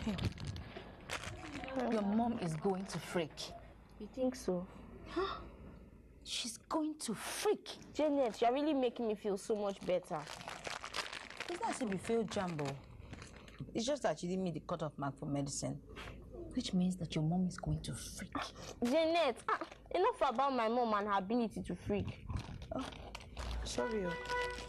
Your mom is going to freak. You think so? Huh? She's going to freak. Janet, you're really making me feel so much better. It's not as if you feel jumbo. It's just that you didn't meet the cutoff mark for medicine. Which means that your mom is going to freak. Janet, enough about my mom and her ability to freak. Oh, sorry.